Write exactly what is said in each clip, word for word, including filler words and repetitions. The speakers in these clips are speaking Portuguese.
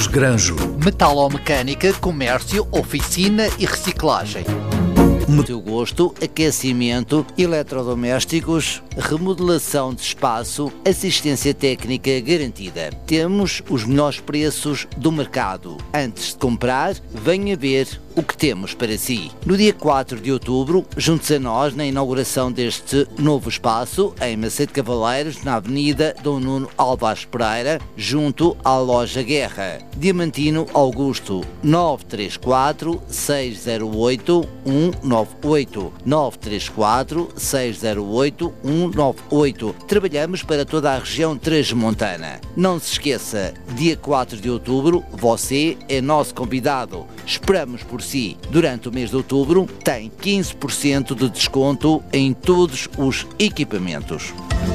Granjo. Metalomecânica, comércio, oficina e reciclagem. Do seu gosto, aquecimento, eletrodomésticos, remodelação de espaço, assistência técnica garantida. Temos os melhores preços do mercado. Antes de comprar, venha ver o que temos para si. No dia quatro de outubro, junte-se a nós na inauguração deste novo espaço em Macedo Cavaleiros, na Avenida Dom Nuno Alvares Pereira, junto à Loja Guerra. Diamantino Augusto, nove três quatro, seis zero oito, um nove oito, nove três quatro, seis zero oito, um nove oito. Trabalhamos para toda a região transmontana. Não se esqueça, dia quatro de outubro, você é nosso convidado. Esperamos por si. Durante o mês de outubro, tem quinze por cento de desconto em todos os equipamentos.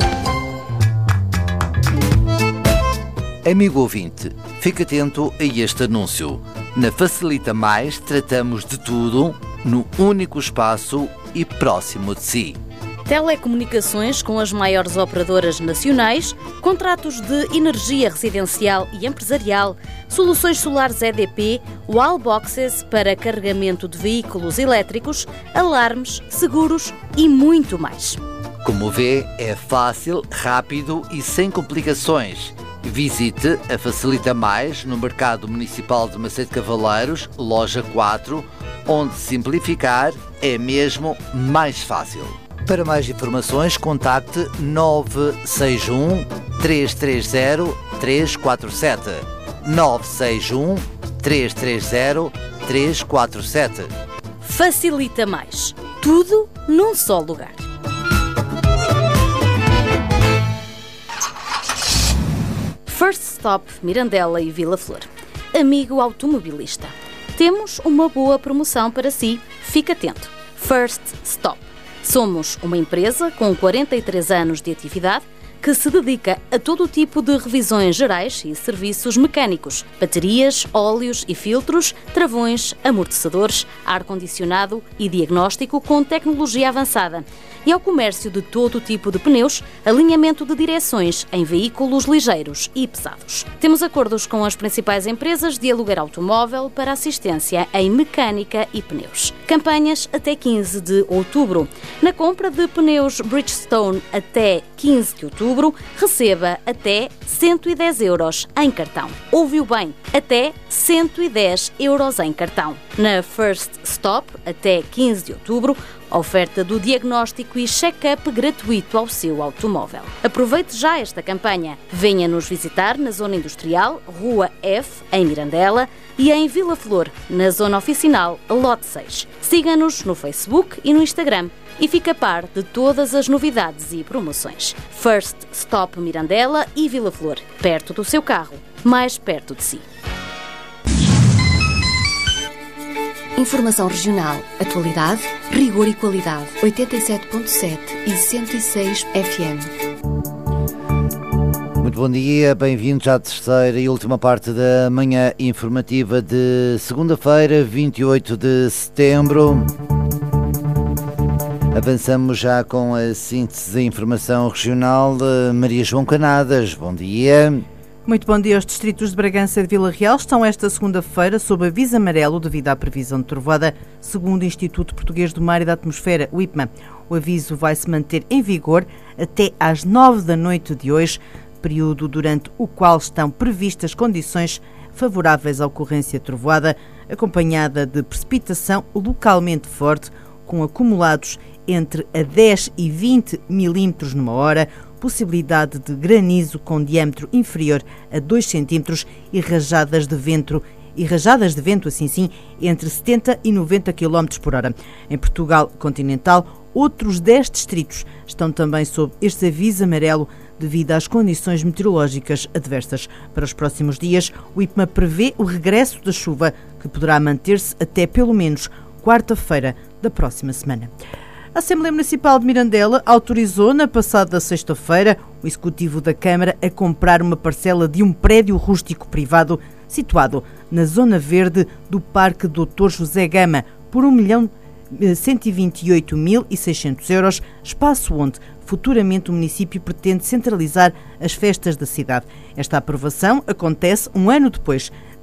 Amigo ouvinte, fique atento a este anúncio. Na Facilita Mais, tratamos de tudo no único espaço e próximo de si. Telecomunicações com as maiores operadoras nacionais, contratos de energia residencial e empresarial, soluções solares E D P, wallboxes para carregamento de veículos elétricos, alarmes, seguros e muito mais. Como vê, é fácil, rápido e sem complicações. Visite a Facilita Mais no Mercado Municipal de Macedo Cavaleiros, loja quatro, onde simplificar é mesmo mais fácil. Para mais informações, contacte nove seis um, três três zero, três quatro sete. nove seis um, três três zero, três quatro sete. Facilita Mais. Tudo num só lugar. First Stop Mirandela e Vila Flor. Amigo automobilista, temos uma boa promoção para si. Fique atento. First Stop. Somos uma empresa com quarenta e três anos de atividade que se dedica a todo o tipo de revisões gerais e serviços mecânicos, baterias, óleos e filtros, travões, amortecedores, ar-condicionado e diagnóstico com tecnologia avançada. E ao comércio de todo o tipo de pneus, alinhamento de direções em veículos ligeiros e pesados. Temos acordos com as principais empresas de aluguer automóvel para assistência em mecânica e pneus. Campanhas até quinze de outubro. Na compra de pneus Bridgestone até quinze de outubro, receba até cento e dez euros em cartão. Ouviu bem? Até cento e dez euros em cartão. Na First Stop, até quinze de outubro, oferta do diagnóstico e check-up gratuito ao seu automóvel. Aproveite já esta campanha. Venha nos visitar na Zona Industrial, Rua F, em Mirandela, e em Vila Flor, na Zona Oficinal, Lote seis. Siga-nos no Facebook e no Instagram e fique a par de todas as novidades e promoções. First Stop Mirandela e Vila Flor, perto do seu carro, mais perto de si. Informação regional, atualidade, rigor e qualidade. oitenta e sete ponto sete e cento e seis F M. Muito bom dia, bem-vindos à terceira e última parte da manhã informativa de segunda-feira, vinte e oito de setembro. Avançamos já com a síntese da informação regional. Maria João Canadas, bom dia. Muito bom dia. Os distritos de Bragança e de Vila Real estão esta segunda-feira sob aviso amarelo devido à previsão de trovoada, segundo o Instituto Português do Mar e da Atmosfera, o I P M A. O aviso vai se manter em vigor até às nove da noite de hoje, período durante o qual estão previstas condições favoráveis à ocorrência de trovoada, acompanhada de precipitação localmente forte, com acumulados entre a dez e vinte milímetros numa hora, possibilidade de granizo com diâmetro inferior a dois centímetros e rajadas de vento, e rajadas de vento, assim sim, entre setenta e noventa quilómetros por hora. Em Portugal continental, outros dez distritos estão também sob este aviso amarelo devido às condições meteorológicas adversas. Para os próximos dias, o I P M A prevê o regresso da chuva, que poderá manter-se até pelo menos quarta-feira da próxima semana. A Assembleia Municipal de Mirandela autorizou, na passada sexta-feira, o Executivo da Câmara a comprar uma parcela de um prédio rústico privado situado na Zona Verde do Parque doutor José Gama por um milhão cento e vinte e oito mil e seiscentos euros, espaço onde futuramente o município pretende centralizar as festas da cidade. Esta aprovação acontece um ano depois